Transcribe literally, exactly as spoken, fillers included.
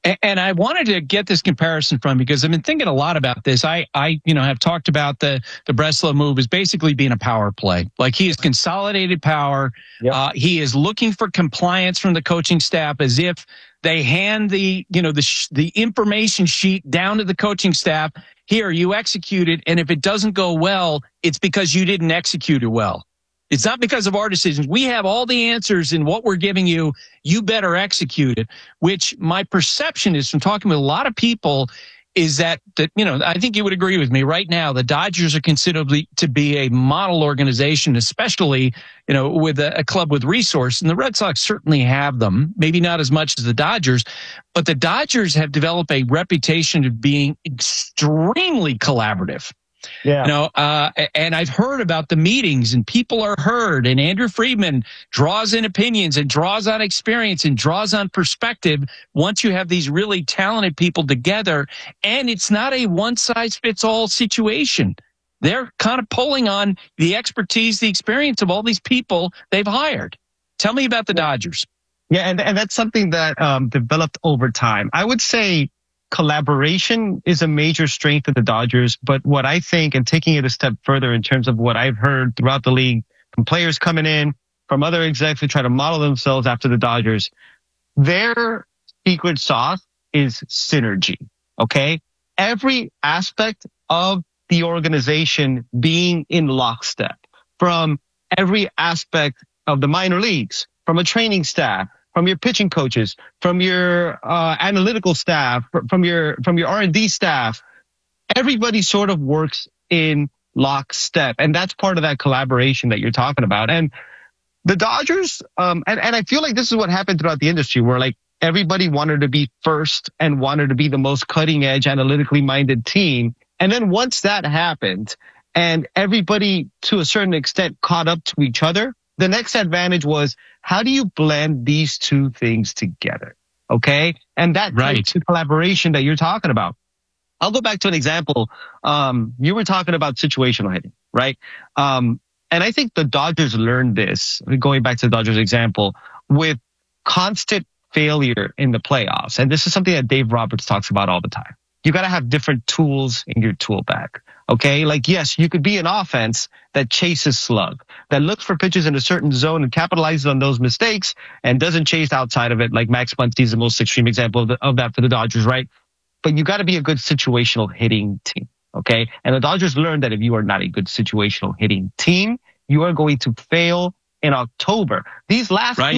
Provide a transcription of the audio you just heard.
And I wanted to get this comparison from because I've been thinking a lot about this. I, I, you know, have talked about the the Breslow move as basically being a power play. Like he has consolidated power. Yep. Uh, he is looking for compliance from the coaching staff as if they hand the, you know, the sh- the information sheet down to the coaching staff. Here, you execute it, and if it doesn't go well, it's because you didn't execute it well. It's not because of our decisions. We have all the answers in what we're giving you. You better execute it, which my perception is from talking with a lot of people is that, that, you know, I think you would agree with me right now. The Dodgers are considered to be a model organization, especially, you know, with a, a club with resource. And the Red Sox certainly have them, maybe not as much as the Dodgers, but the Dodgers have developed a reputation of being extremely collaborative. Yeah. You know, uh, and I've heard about the meetings and people are heard, and Andrew Friedman draws in opinions and draws on experience and draws on perspective once you have these really talented people together. And it's not a one size fits all situation. They're kind of pulling on the expertise, the experience of all these people they've hired. Tell me about the Dodgers. Yeah. And, and that's something that um, developed over time. I would say collaboration is a major strength of the Dodgers, but what I think, and taking it a step further in terms of what I've heard throughout the league from players coming in, from other execs who try to model themselves after the Dodgers, their secret sauce is synergy. Okay. Every aspect of the organization being in lockstep, from every aspect of the minor leagues, from a training staff, from your pitching coaches, from your uh, analytical staff, from your from your R and D staff. Everybody sort of works in lockstep, and that's part of that collaboration that you're talking about. And the Dodgers, um, and, and I feel like this is what happened throughout the industry, where like everybody wanted to be first and wanted to be the most cutting edge, analytically minded team. And then once that happened, and everybody to a certain extent caught up to each other, the next advantage was, how do you blend these two things together? Okay. And that right. to collaboration that you're talking about. I'll go back to an example. Um, you were talking about situational hitting, right? Um, and I think the Dodgers learned this, going back to the Dodgers example, with constant failure in the playoffs. And this is something that Dave Roberts talks about all the time. You got to have different tools in your tool bag. Okay. Like, yes, you could be an offense that chases slug, that looks for pitches in a certain zone and capitalizes on those mistakes and doesn't chase outside of it. Like Max Muncy is the most extreme example of, the, of that for the Dodgers, right? But you got to be a good situational hitting team. Okay. And the Dodgers learned that if you are not a good situational hitting team, you are going to fail in October. These last right.